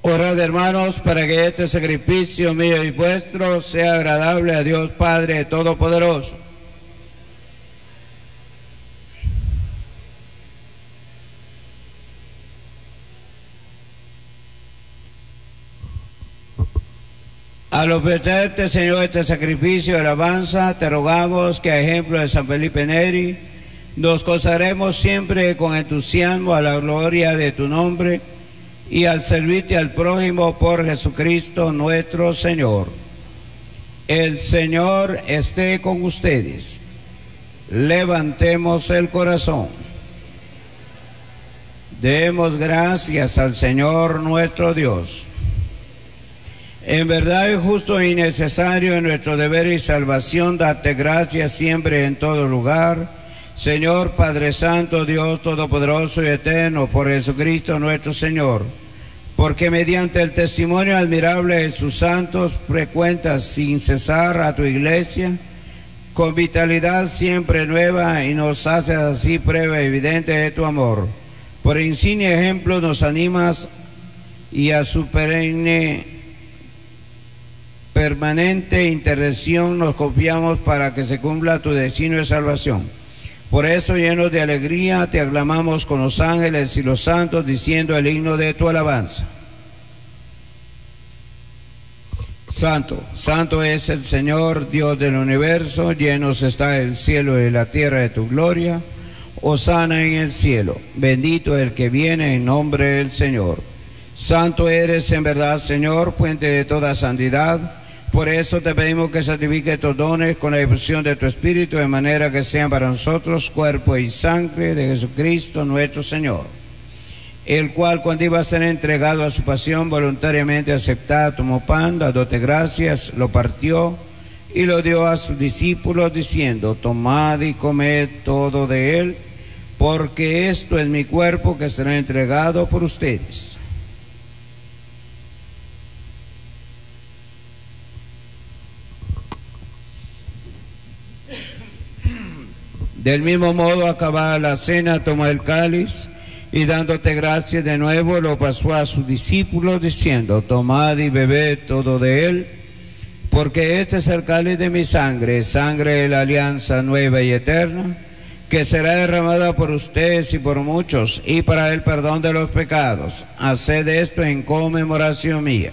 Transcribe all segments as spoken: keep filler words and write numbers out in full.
Orad, hermanos, para que este sacrificio mío y vuestro sea agradable a Dios Padre Todopoderoso. Al ofrecerte, Señor, este sacrificio de alabanza, te rogamos que, a ejemplo de San Felipe Neri, nos consagremos siempre con entusiasmo a la gloria de tu nombre y al servirte al prójimo por Jesucristo nuestro Señor. El Señor esté con ustedes. Levantemos el corazón. Demos gracias al Señor nuestro Dios. En verdad es justo y necesario en nuestro deber y salvación darte gracias siempre en todo lugar, Señor Padre Santo, Dios Todopoderoso y Eterno, por Jesucristo nuestro Señor, porque mediante el testimonio admirable de sus santos frecuentas sin cesar a tu iglesia, con vitalidad siempre nueva, y nos haces así prueba evidente de tu amor. Por insigne ejemplo nos animas y a su perenne permanente intercesión nos confiamos para que se cumpla tu destino de salvación. Por eso, llenos de alegría, te aclamamos con los ángeles y los santos, diciendo el himno de tu alabanza. Santo, santo es el Señor, Dios del universo, llenos está el cielo y la tierra de tu gloria. Hosana en el cielo, bendito el que viene en nombre del Señor. Santo eres en verdad, Señor, fuente de toda santidad. Por eso te pedimos que santifique estos dones con la difusión de tu Espíritu, de manera que sean para nosotros cuerpo y sangre de Jesucristo nuestro Señor, el cual, cuando iba a ser entregado a su pasión, voluntariamente aceptado, tomó pan, dándote gracias, lo partió y lo dio a sus discípulos, diciendo: tomad y comed todo de él, porque esto es mi cuerpo que será entregado por ustedes. Del mismo modo, acabada la cena, tomó el cáliz y, dándote gracias de nuevo, lo pasó a sus discípulos, diciendo: tomad y bebed todo de él, porque este es el cáliz de mi sangre, sangre de la alianza nueva y eterna, que será derramada por ustedes y por muchos, y para el perdón de los pecados. Haced esto en conmemoración mía.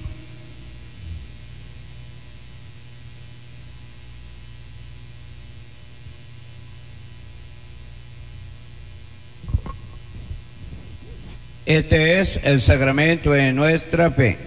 Este es el sacramento de nuestra fe.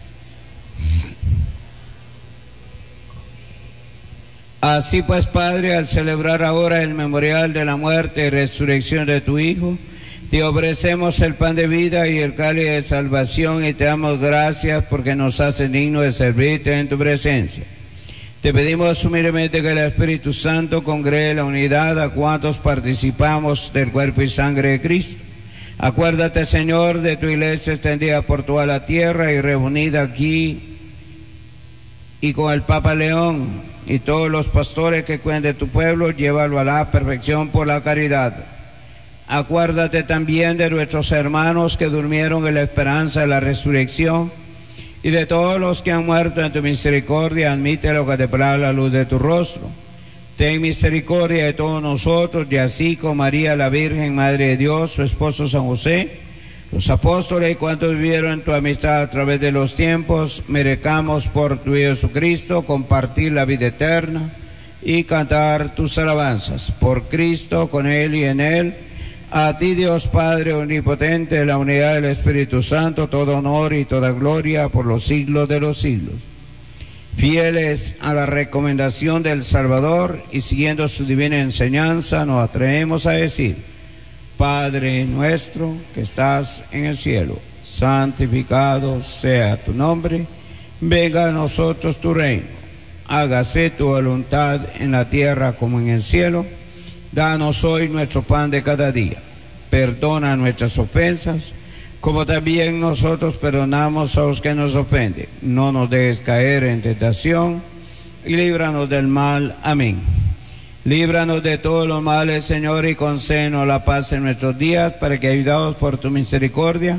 Así pues, Padre, al celebrar ahora el memorial de la muerte y resurrección de tu Hijo, te ofrecemos el pan de vida y el cáliz de salvación, y te damos gracias porque nos haces dignos de servirte en tu presencia. Te pedimos humildemente que el Espíritu Santo congregue la unidad a cuantos participamos del cuerpo y sangre de Cristo. Acuérdate, Señor, de tu iglesia extendida por toda la tierra y reunida aquí, y con el Papa León y todos los pastores que cuiden de tu pueblo, llévalo a la perfección por la caridad. Acuérdate también de nuestros hermanos que durmieron en la esperanza de la resurrección, y de todos los que han muerto en tu misericordia, admítelos a contemplar la luz de tu rostro. Ten misericordia de todos nosotros, y así con María la Virgen, Madre de Dios, su esposo San José, los apóstoles y cuantos vivieron en tu amistad a través de los tiempos, merezcamos por tu Hijo Jesucristo compartir la vida eterna y cantar tus alabanzas. Por Cristo, con Él y en Él, a ti, Dios Padre omnipotente, la unidad del Espíritu Santo, todo honor y toda gloria por los siglos de los siglos. Fieles a la recomendación del Salvador y siguiendo su divina enseñanza, nos atrevemos a decir: Padre nuestro que estás en el cielo, santificado sea tu nombre, venga a nosotros tu reino, hágase tu voluntad en la tierra como en el cielo. Danos hoy nuestro pan de cada día, perdona nuestras ofensas, como también nosotros perdonamos a los que nos ofenden. No nos dejes caer en tentación, y líbranos del mal. Amén. Líbranos de todos los males, Señor, y concédenos la paz en nuestros días, para que, ayudados por tu misericordia,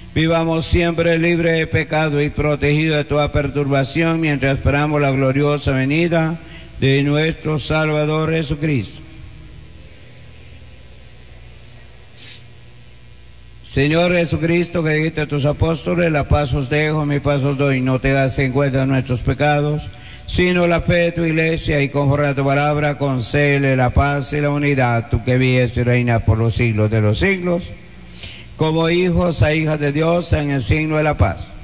Vivamos siempre libre de pecado y protegido de toda perturbación mientras esperamos la gloriosa venida de nuestro Salvador Jesucristo. Señor Jesucristo, que dijiste a tus apóstoles, la paz os dejo, mi paz os doy, no te das en cuenta nuestros pecados, sino la fe de tu iglesia, y conforme a tu palabra, concédele la paz y la unidad, tú que vives y reinas por los siglos de los siglos, como hijos e hijas de Dios en el signo de la paz.